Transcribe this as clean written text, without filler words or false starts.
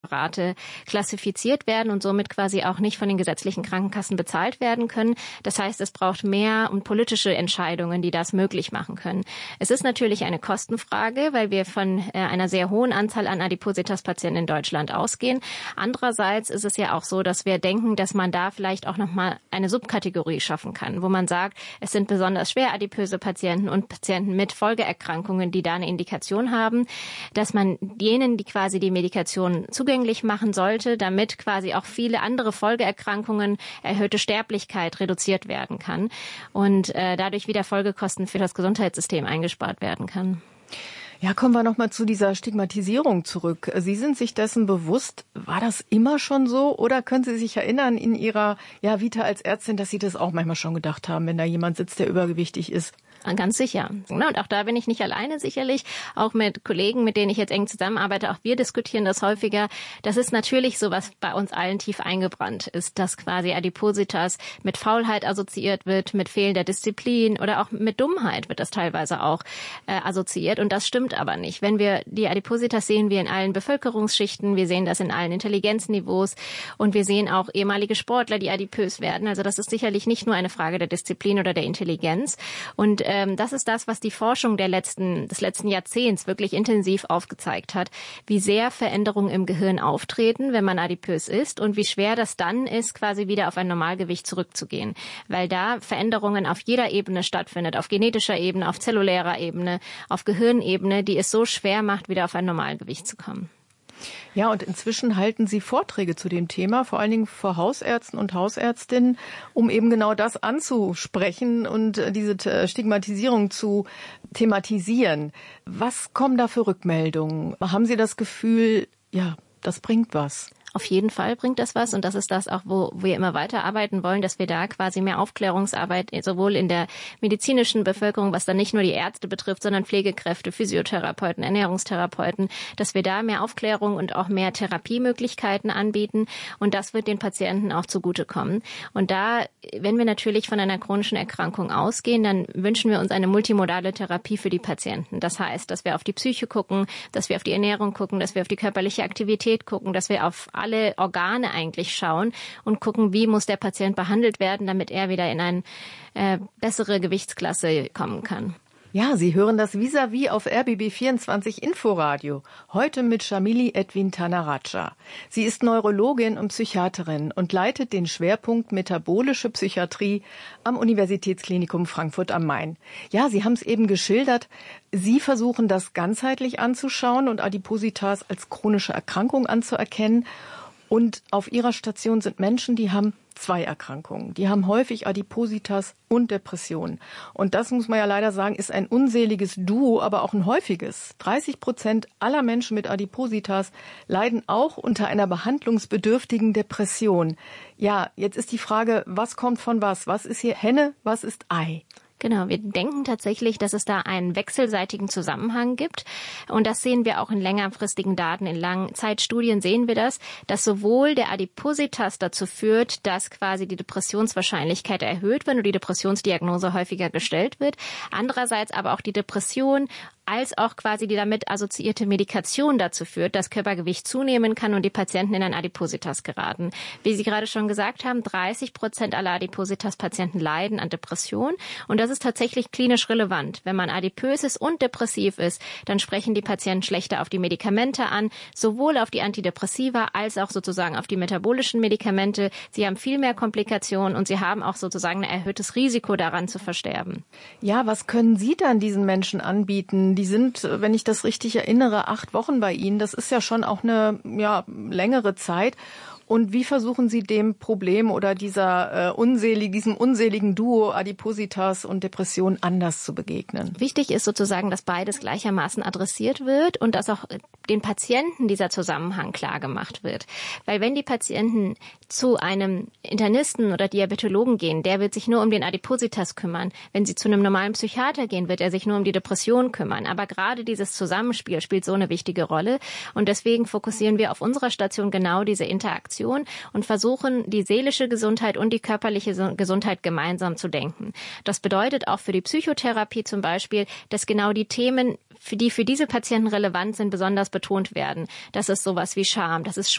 Rate klassifiziert werden und somit quasi auch nicht von den gesetzlichen Krankenkassen bezahlt werden können. Das heißt, es braucht mehr und politische Entscheidungen, die das möglich machen können. Es ist natürlich eine Kostenfrage, weil wir von einer sehr hohen Anzahl an Adipositas-Patienten in Deutschland ausgehen. Andererseits ist es ja auch so, dass wir denken, dass man da vielleicht auch nochmal eine Subkategorie schaffen kann, wo man sagt, es sind besonders schwer adipöse Patienten und Patienten mit Folgeerkrankungen, die da eine Indikation haben, dass man jenen, die quasi die Medikation zugänglich machen sollte, damit quasi auch viele andere Folgeerkrankungen, erhöhte Sterblichkeit reduziert werden kann und dadurch wieder Folgekosten für das Gesundheitssystem eingespart werden kann. Ja, kommen wir nochmal zu dieser Stigmatisierung zurück. Sie sind sich dessen bewusst, war das immer schon so oder können Sie sich erinnern in Ihrer Vita als Ärztin, dass Sie das auch manchmal schon gedacht haben, wenn da jemand sitzt, der übergewichtig ist? Ganz sicher. Und auch da bin ich nicht alleine sicherlich, auch mit Kollegen, mit denen ich jetzt eng zusammenarbeite, auch wir diskutieren das häufiger. Das ist natürlich so, was bei uns allen tief eingebrannt ist, dass quasi Adipositas mit Faulheit assoziiert wird, mit fehlender Disziplin oder auch mit Dummheit wird das teilweise auch assoziiert. Und das stimmt aber nicht. Wenn wir die Adipositas sehen wir in allen Bevölkerungsschichten, wir sehen das in allen Intelligenzniveaus und wir sehen auch ehemalige Sportler, die adipös werden. Also das ist sicherlich nicht nur eine Frage der Disziplin oder der Intelligenz. Und das ist das, was die Forschung des letzten Jahrzehnts wirklich intensiv aufgezeigt hat, wie sehr Veränderungen im Gehirn auftreten, wenn man adipös ist und wie schwer das dann ist, quasi wieder auf ein Normalgewicht zurückzugehen, weil da Veränderungen auf jeder Ebene stattfindet, auf genetischer Ebene, auf zellulärer Ebene, auf Gehirnebene, die es so schwer macht, wieder auf ein Normalgewicht zu kommen. Ja, und inzwischen halten Sie Vorträge zu dem Thema, vor allen Dingen vor Hausärzten und Hausärztinnen, um eben genau das anzusprechen und diese Stigmatisierung zu thematisieren. Was kommen da für Rückmeldungen? Haben Sie das Gefühl, ja, das bringt was? Auf jeden Fall bringt das was und das ist das auch, wo wir immer weiterarbeiten wollen, dass wir da quasi mehr Aufklärungsarbeit sowohl in der medizinischen Bevölkerung, was dann nicht nur die Ärzte betrifft, sondern Pflegekräfte, Physiotherapeuten, Ernährungstherapeuten, dass wir da mehr Aufklärung und auch mehr Therapiemöglichkeiten anbieten und das wird den Patienten auch zugutekommen. Und da, wenn wir natürlich von einer chronischen Erkrankung ausgehen, dann wünschen wir uns eine multimodale Therapie für die Patienten. Das heißt, dass wir auf die Psyche gucken, dass wir auf die Ernährung gucken, dass wir auf die körperliche Aktivität gucken, dass wir auf alle Organe eigentlich schauen und gucken, wie muss der Patient behandelt werden, damit er wieder in eine bessere Gewichtsklasse kommen kann. Ja, Sie hören das Vis-à-vis auf RBB24 Inforadio. Heute mit Shamili Edwin Tanaraja. Sie ist Neurologin und Psychiaterin und leitet den Schwerpunkt Metabolische Psychiatrie am Universitätsklinikum Frankfurt am Main. Ja, Sie haben es eben geschildert. Sie versuchen das ganzheitlich anzuschauen und Adipositas als chronische Erkrankung anzuerkennen. Und auf Ihrer Station sind Menschen, die haben 2 Erkrankungen. Die haben häufig Adipositas und Depressionen. Und das muss man ja leider sagen, ist ein unseliges Duo, aber auch ein häufiges. 30% aller Menschen mit Adipositas leiden auch unter einer behandlungsbedürftigen Depression. Ja, jetzt ist die Frage, was kommt von was? Was ist hier Henne, was ist Ei? Genau, wir denken tatsächlich, dass es da einen wechselseitigen Zusammenhang gibt. Und das sehen wir auch in längerfristigen Daten, in Langzeitstudien sehen wir das, dass sowohl der Adipositas dazu führt, dass quasi die Depressionswahrscheinlichkeit erhöht wird und die Depressionsdiagnose häufiger gestellt wird. Andererseits aber auch die Depression als auch quasi die damit assoziierte Medikation dazu führt, dass Körpergewicht zunehmen kann und die Patienten in ein Adipositas geraten. Wie Sie gerade schon gesagt haben, 30% aller Adipositas-Patienten leiden an Depression und das ist tatsächlich klinisch relevant. Wenn man adipös ist und depressiv ist, dann sprechen die Patienten schlechter auf die Medikamente an, sowohl auf die Antidepressiva als auch sozusagen auf die metabolischen Medikamente. Sie haben viel mehr Komplikationen und sie haben auch sozusagen ein erhöhtes Risiko daran zu versterben. Ja, was können Sie dann diesen Menschen anbieten? Die sind, wenn ich das richtig erinnere, 8 Wochen bei Ihnen. Das ist ja schon auch eine längere Zeit. Und wie versuchen Sie dem Problem oder diesem unseligen Duo Adipositas und Depression anders zu begegnen? Wichtig ist sozusagen, dass beides gleichermaßen adressiert wird und dass auch den Patienten dieser Zusammenhang klar gemacht wird. Weil wenn die Patienten zu einem Internisten oder Diabetologen gehen, der wird sich nur um den Adipositas kümmern. Wenn sie zu einem normalen Psychiater gehen, wird er sich nur um die Depression kümmern. Aber gerade dieses Zusammenspiel spielt so eine wichtige Rolle. Und deswegen fokussieren wir auf unserer Station genau diese Interaktion Meditation und versuchen, die seelische Gesundheit und die körperliche Gesundheit gemeinsam zu denken. Das bedeutet auch für die Psychotherapie zum Beispiel, dass genau die Themen, die für diese Patienten relevant sind, besonders betont werden. Das ist sowas wie Scham, das ist